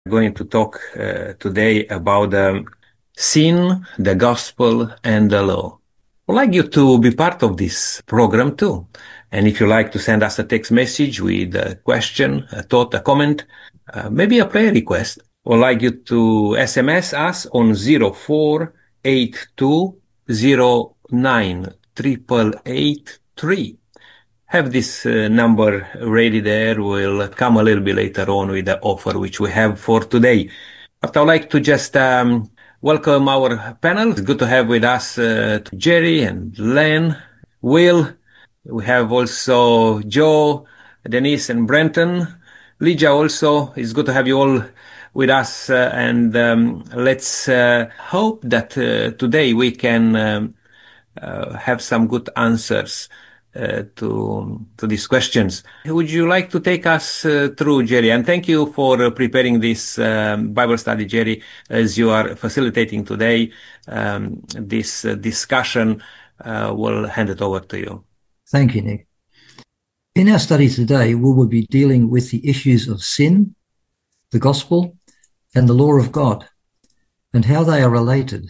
Going to talk today about sin, the gospel, and the law. I'd like you to be part of this program too. And if you like to send us a text message with a question, a thought, a comment, maybe a prayer request, I'd like you to SMS us on 0482098883. Have this number ready there. We'll come a little bit later on with the offer which we have for today. But I'd like to just welcome our panel. It's good to have with us Jerry and Len, Will. We have also Joe, Denise, and Brenton. Lydia also. It's good to have you all with us. And let's hope that today we can have some good answers to these questions. Would you like to take us through, Jerry? And thank you for preparing this Bible study, Jerry, as you are facilitating today this discussion. We'll hand it over to you. Thank you, Nick. In our study today, we will be dealing with the issues of sin, the gospel, and the law of God, and how they are related.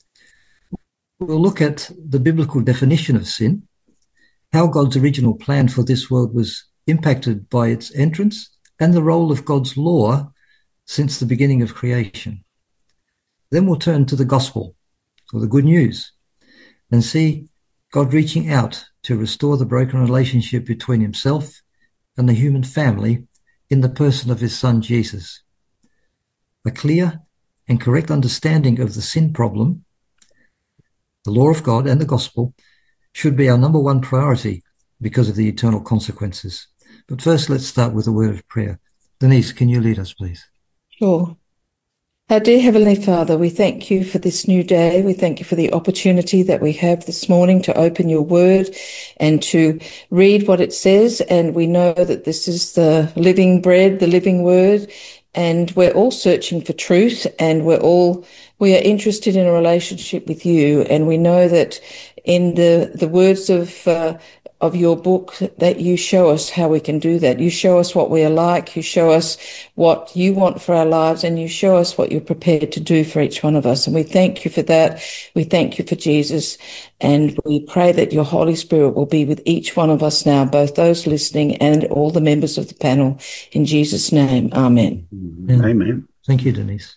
We'll look at the biblical definition of sin, how God's original plan for this world was impacted by its entrance, and the role of God's law since the beginning of creation. Then we'll turn to the gospel, or the good news, and see God reaching out to restore the broken relationship between himself and the human family in the person of his son Jesus. A clear and correct understanding of the sin problem, the law of God, and the gospel should be our number one priority because of the eternal consequences. But first, let's start with a word of prayer. Denise, can you lead us, please? Sure. Our dear Heavenly Father, we thank you for this new day. We thank you for the opportunity that we have this morning to open your word and to read what it says. And we know that this is the living bread, the living word, and we're all searching for truth, and we are interested in a relationship with you. And we know that in the words of your book that you show us how we can do that. You show us what we are like. You show us what you want for our lives, and you show us what you're prepared to do for each one of us. And we thank you for that. We thank you for Jesus. And we pray that your Holy Spirit will be with each one of us now, both those listening and all the members of the panel. In Jesus' name, amen. Amen. Thank you, Denise.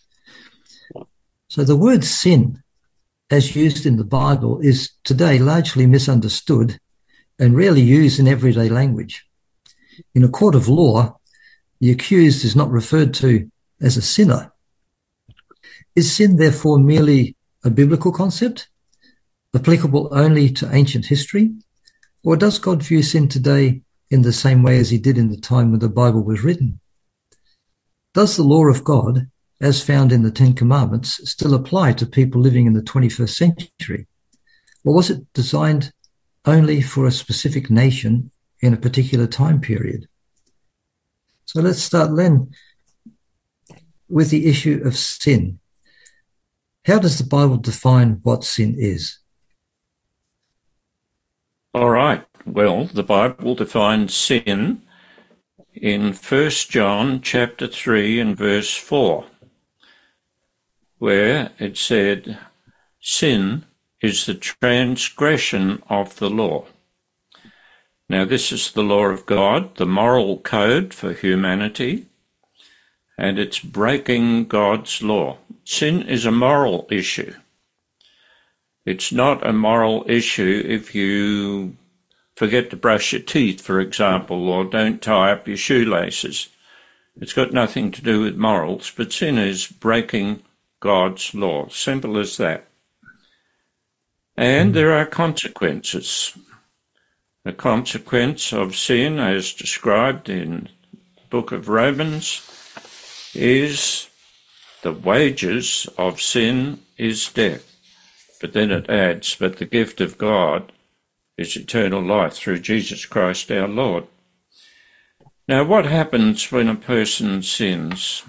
So the word sin, as used in the Bible, is today largely misunderstood and rarely used in everyday language. In a court of law, the accused is not referred to as a sinner. Is sin therefore merely a biblical concept, applicable only to ancient history? Or does God view sin today in the same way as he did in the time when the Bible was written? Does the law of God, as found in the Ten Commandments, still apply to people living in the 21st century? Or was it designed only for a specific nation in a particular time period? So let's start, Len, with the issue of sin. How does the Bible define what sin is? All right. Well, the Bible defines sin in 1 John chapter 3 and verse 4, where it said, sin is the transgression of the law. Now, this is the law of God, the moral code for humanity, and it's breaking God's law. Sin is a moral issue. It's not a moral issue if you forget to brush your teeth, for example, or don't tie up your shoelaces. It's got nothing to do with morals, but sin is breaking God's law. Simple as that. And there are consequences. The consequence of sin, as described in the book of Romans, is the wages of sin is death. But then it adds, but the gift of God is eternal life through Jesus Christ our Lord. Now, what happens when a person sins?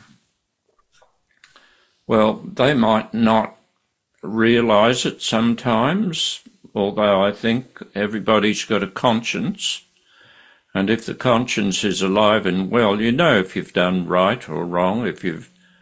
Well, they might not realize it sometimes, although I think everybody's got a conscience, and if the conscience is alive and well, you know if you've done right or wrong, if you've